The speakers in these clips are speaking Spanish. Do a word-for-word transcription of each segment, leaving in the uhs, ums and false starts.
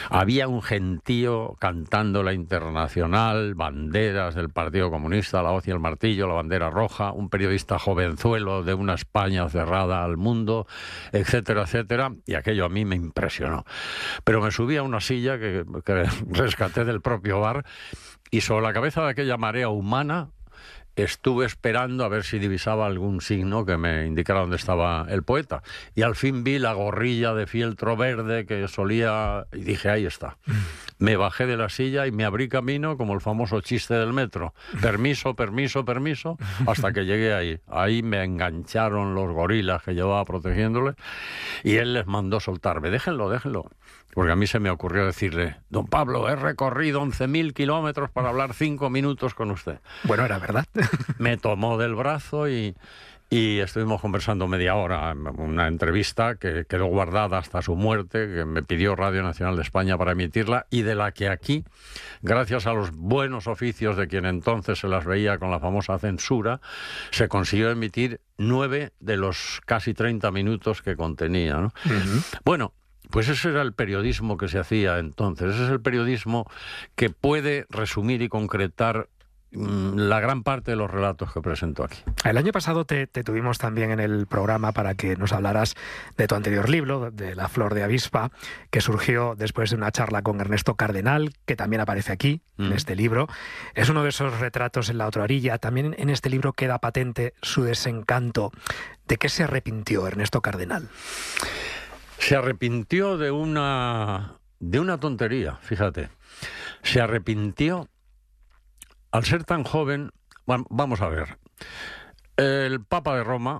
Había un gentío cantando la Internacional, banderas del Partido Comunista, la hoz y el martillo, la bandera roja, un periodista jovenzuelo de una España cerrada al mundo, etcétera, etcétera, y aquello a mí me impresionó. Pero me subí a una silla que, que rescaté del propio bar y sobre la cabeza de aquella marea humana estuve esperando a ver si divisaba algún signo que me indicara dónde estaba el poeta. Y al fin vi la gorrilla de fieltro verde que solía... Y dije, ahí está. Me bajé de la silla y me abrí camino como el famoso chiste del metro. Permiso, permiso, permiso, hasta que llegué ahí. Ahí me engancharon los gorilas que llevaba protegiéndole y él les mandó soltarme. Déjenlo, déjenlo. Porque a mí se me ocurrió decirle, don Pablo, he recorrido once mil kilómetros para hablar cinco minutos con usted. Bueno, era verdad. Me tomó del brazo y, y estuvimos conversando media hora, una entrevista que quedó guardada hasta su muerte, que me pidió Radio Nacional de España para emitirla y de la que aquí, gracias a los buenos oficios de quien entonces se las veía con la famosa censura, se consiguió emitir nueve de los casi treinta minutos que contenía, ¿no? Uh-huh. Bueno, pues ese era el periodismo que se hacía entonces. Ese es el periodismo que puede resumir y concretar la gran parte de los relatos que presento aquí. El año pasado te, te tuvimos también en el programa para que nos hablaras de tu anterior libro, de La flor de avispa, que surgió después de una charla con Ernesto Cardenal, que también aparece aquí, mm. en este libro. Es uno de esos retratos en la otra orilla. También en este libro queda patente su desencanto. ¿De qué se arrepintió Ernesto Cardenal? Se arrepintió de una, de una tontería, fíjate. Se arrepintió al ser tan joven. Bueno, vamos a ver. El Papa de Roma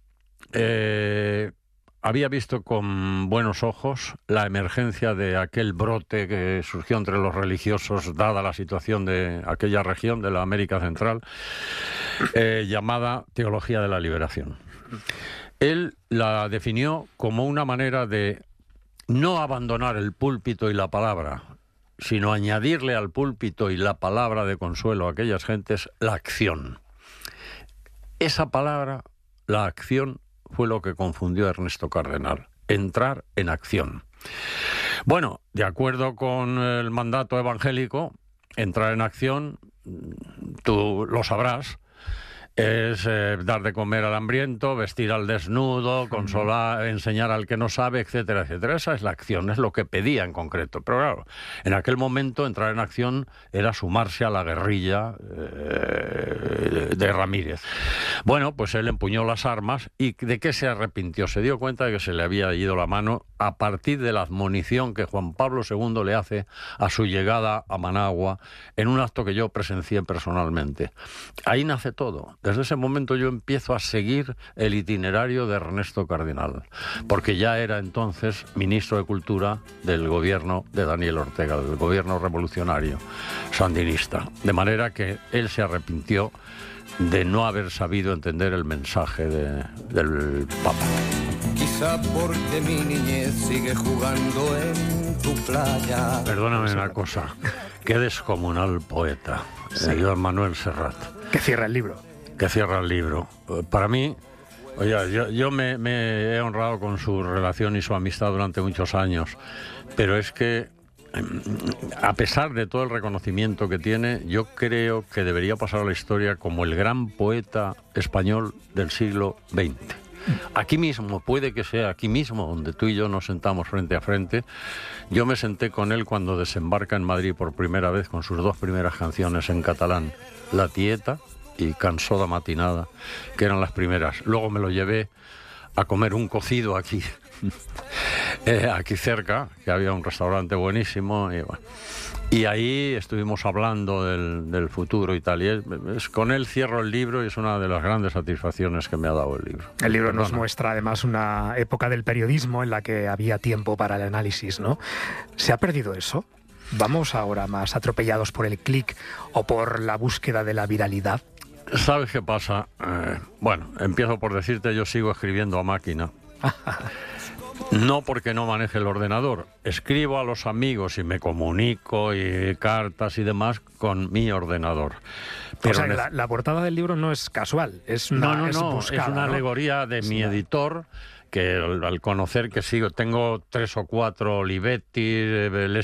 eh, había visto con buenos ojos la emergencia de aquel brote que surgió entre los religiosos, dada la situación de aquella región de la América Central, eh, llamada Teología de la Liberación. Él la definió como una manera de no abandonar el púlpito y la palabra, sino añadirle al púlpito y la palabra de consuelo a aquellas gentes la acción. Esa palabra, la acción, fue lo que confundió a Ernesto Cardenal. Entrar en acción. Bueno, de acuerdo con el mandato evangélico, entrar en acción, tú lo sabrás, es eh, dar de comer al hambriento, vestir al desnudo, consolar, enseñar al que no sabe, etcétera, etcétera. Esa es la acción, es lo que pedía en concreto. Pero claro, en aquel momento entrar en acción era sumarse a la guerrilla eh, de Ramírez. Bueno, pues él empuñó las armas y ¿de qué se arrepintió? Se dio cuenta de que se le había ido la mano a partir de la admonición que Juan Pablo segundo le hace a su llegada a Managua en un acto que yo presencié personalmente. Ahí nace todo. Desde ese momento yo empiezo a seguir el itinerario de Ernesto Cardenal, porque ya era entonces ministro de Cultura del gobierno de Daniel Ortega, del gobierno revolucionario sandinista. De manera que él se arrepintió de no haber sabido entender el mensaje de, del Papa. Quizá porque mi niñez sigue jugando en tu playa. Perdóname una cosa, qué descomunal poeta, sí. eh, Joan Manuel Serrat. Que cierra el libro. Que cierra el libro. Para mí, oye, yo, yo me, me he honrado con su relación y su amistad durante muchos años, pero es que, a pesar de todo el reconocimiento que tiene, yo creo que debería pasar a la historia como el gran poeta español del siglo veinte. Aquí mismo, puede que sea aquí mismo, donde tú y yo nos sentamos frente a frente. Yo me senté con él cuando desembarca en Madrid por primera vez con sus dos primeras canciones en catalán, La Tieta y Cançó de Matinada, que eran las primeras. Luego me lo llevé a comer un cocido aquí, eh, aquí cerca, que había un restaurante buenísimo, y, bueno, y ahí estuvimos hablando del, del futuro y tal, y es, es, con él cierro el libro y es una de las grandes satisfacciones que me ha dado el libro. El libro Perdona. Nos muestra además una época del periodismo en la que había tiempo para el análisis, ¿no? ¿Se ha perdido eso? ¿Vamos ahora más atropellados por el clic o por la búsqueda de la viralidad? ¿Sabes qué pasa? Eh, bueno, empiezo por decirte, yo sigo escribiendo a máquina. No porque no maneje el ordenador. Escribo a los amigos y me comunico y cartas y demás con mi ordenador. Pero o sea, la, la portada del libro no es casual, es una, no, no, es no, buscada, es una ¿no? alegoría de sí, mi editor, que al, al conocer que sigo, tengo tres o cuatro Olivetti,